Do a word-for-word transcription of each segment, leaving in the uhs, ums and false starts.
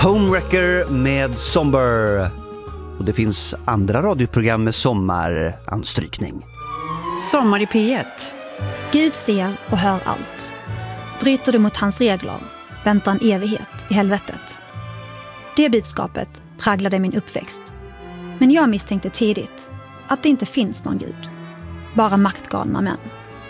Homewrecker med Somber. Och det finns andra radioprogram med sommaranstrykning. Sommar i P ett. Gud ser och hör allt. Bryter du mot hans regler, väntar en evighet i helvetet. Det budskapet präglade min uppväxt. Men jag misstänkte tidigt att det inte finns någon gud. Bara maktgalna män.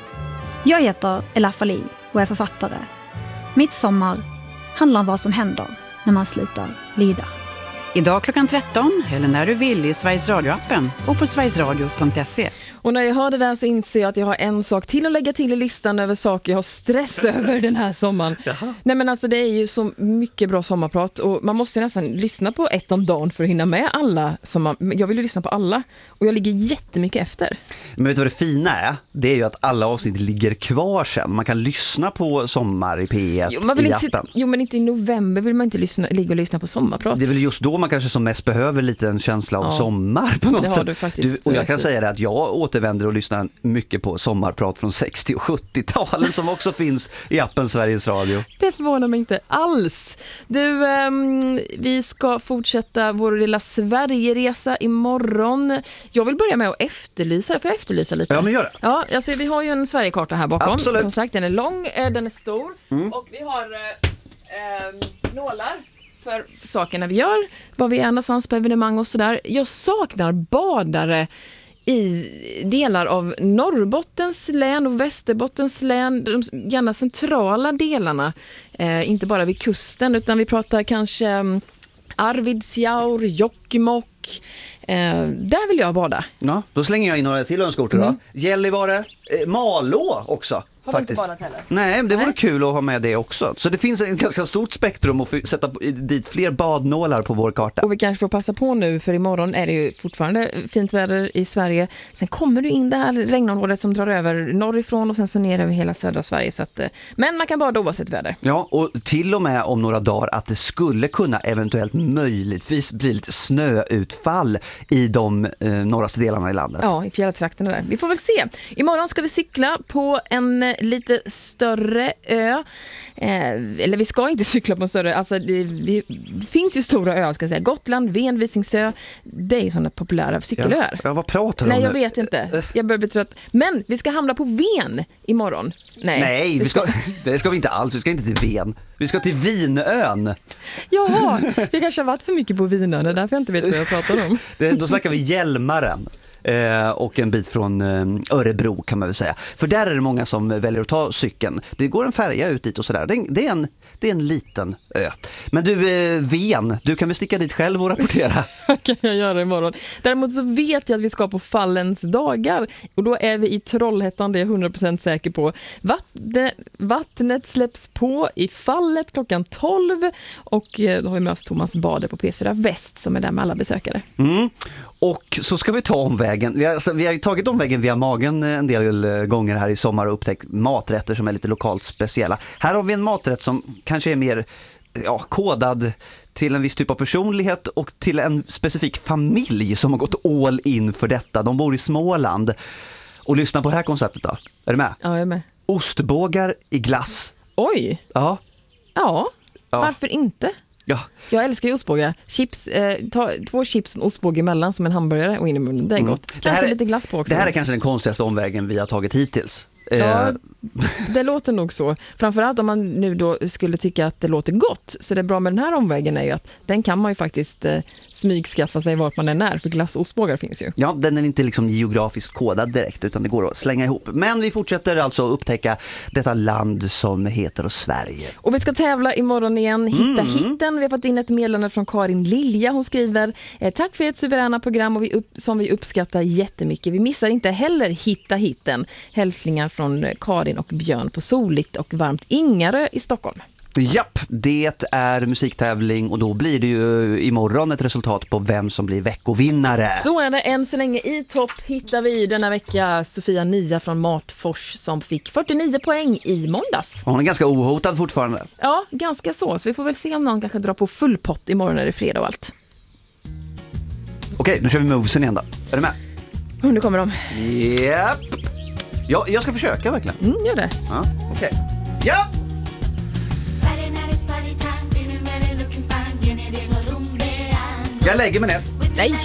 Jag heter Ella Fali och är författare. Mitt sommar handlar om vad som händer när man slutar lyda. Idag klockan tretton, eller när du vill, i Sveriges Radio-appen och på sverigesradio punkt se. Och när jag hör det där så inser jag att jag har en sak till att lägga till i listan över saker jag har stress över den här sommaren. Jaha. Nej men alltså det är ju så mycket bra sommarprat och man måste nästan lyssna på ett om dagen för att hinna med alla. Sommar. Jag vill ju lyssna på alla och jag ligger jättemycket efter. Men vet du vad det fina är? Det är ju att alla avsnitt ligger kvar sen. Man kan lyssna på Sommar i P ett jo, man vill i inte appen. Sitta, jo men inte i november vill man inte lyssna, ligga och lyssna på sommarprat. Det är väl just då man kanske som mest behöver lite en känsla av ja, sommar på något det har sätt. du faktiskt, du, och jag kan säga det att jag återvänder och lyssnar mycket på sommarprat från sextio- och sjuttio-talen som också finns i appen Sveriges Radio. Det förvånar mig inte alls. Du, um, vi ska fortsätta vår lilla Sverigeresa imorgon. Jag vill börja med att efterlysa. Får jag efterlysa lite? Ja, men gör det. Ja, alltså, vi har ju en Sverigekarta här bakom. Absolut. Som sagt, den är lång, den är stor. Mm. Och vi har eh, eh, nålar för sakerna vi gör. Var vi är någonstans på evenemang och sådär. Jag saknar badare i delar av Norrbottens län och Västerbottens län, de gärna centrala delarna, eh, inte bara vid kusten utan vi pratar kanske um, Arvidsjaur, Jokkmokk, eh, där vill jag bada. Ja, då slänger jag in några till önskorter då. Mm. Gällivare, eh, Malå också. Har faktiskt. inte badat heller? Nej, det vore Nej. kul att ha med det också. Så det finns en ganska stort spektrum att få sätta dit fler badnålar på vår karta. Och vi kanske får passa på nu, för imorgon är det ju fortfarande fint väder i Sverige. Sen kommer du in det här regnområdet som drar över norrifrån och sen så ner över hela södra Sverige. Så att, men man kan bada oavsett väder. Ja, och till och med om några dagar att det skulle kunna eventuellt möjligtvis bli lite snöutfall i de eh, norraste delarna i landet. Ja, i fjälltrakterna där. Vi får väl se. Imorgon ska vi cykla på en lite större ö. Eh, eller vi ska inte cykla på en större. Alltså det, det, det finns ju stora öar ska jag säga. Gotland, Ven, Visingsö. Det är ju sådana populära cykelöar. Ja, ja, vad pratar du Nej, om? jag vet inte. Jag börjar bli trött. Men vi ska hamna på Ven imorgon. Nej, Nej vi ska, ska... det ska vi inte alls. Vi ska inte till Ven. Vi ska till Vinön. Jaha, jag kanske har varit för mycket på Vinön. Det är därför jag inte vet vad jag pratar om. Det, då snackar vi Hjälmaren. Eh, och en bit från eh, Örebro kan man väl säga. För där är det många som väljer att ta cykeln. Det går en färja ut dit och sådär. Det, det, är en, det är en liten ö. Men du, eh, Ven, du kan väl sticka dit själv och rapportera? Kan jag göra imorgon. Däremot så vet jag att vi ska på Fallens dagar. Och då är vi i Trollhättan, det är jag hundra procent säker på. Vattnet, vattnet släpps på i Fallet klockan tolv. Och eh, då har vi med oss Thomas Bader på P fyra Väst som är där med alla besökare. Mm. Och så ska vi ta omvägen. Vi har, alltså, vi har ju tagit omvägen via magen en del gånger här i sommar och upptäckt maträtter som är lite lokalt speciella. Här har vi en maträtt som kanske är mer ja, kodad till en viss typ av personlighet och till en specifik familj som har gått all in för detta. De bor i Småland. Och lyssna på det här konceptet då. Är du med? Ja, jag är med. Ostbågar i glass. Oj! Ja. Ja, ja. Varför inte? Ja. Jag älskar ju ostbågar. Chips, eh, ta, två chips och ostbåge emellan som en hamburgare och in i munnen. Det är Mm. gott. Det Kanske här är, lite glass på också. Det här är kanske den konstigaste omvägen vi har tagit hittills. Ja, det låter nog så. Framförallt om man nu då skulle tycka att det låter gott. Så det är bra med den här omvägen är ju att den kan man ju faktiskt eh, smygskaffa sig vart man än är. För glass och ostbågar finns ju. Ja, den är inte liksom geografiskt kodad direkt utan det går att slänga ihop. Men vi fortsätter alltså att upptäcka detta land som heter Sverige. Och vi ska tävla imorgon igen. Hitta Mm. hitten. Vi har fått in ett meddelande från Karin Lilja. Hon skriver eh, tack för ett suveräna program och vi upp, som vi uppskattar jättemycket. Vi missar inte heller Hitta hitten. Hälsningar från Karin och Björn på soligt och varmt Ingarö i Stockholm. Japp, det är musiktävling och då blir det ju imorgon ett resultat på vem som blir veckovinnare. Så är det. Än så länge i topp hittar vi denna vecka Sofia Nia från Matfors som fick fyrtionio poäng i måndags. Hon är ganska ohotad fortfarande. Ja, ganska så. Så vi får väl se om någon kanske drar på full pott imorgon när det är fredag och allt. Okej, nu kör vi movesen igen då. Är du med? Och nu kommer de. Japp. Ja, jag ska försöka verkligen. Mm, gör det. Ja, okej. Ja! Friday night, it's party time, feeling ready, looking fine, get it Jag lägger mig ner. Nej.